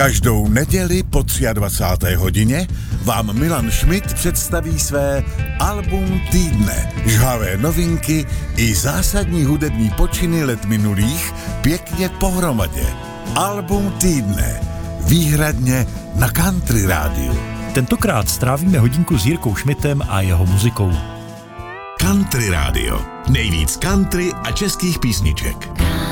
Každou neděli po 23. hodině vám Milan Schmidt představí své album týdne, žhavé novinky i zásadní hudební počiny let minulých pěkně pohromadě. Album týdne, výhradně na Country rádiu. Tentokrát strávíme hodinku s Jirkou Schmidtem a jeho muzikou. Country rádio, nejvíc country a českých písniček.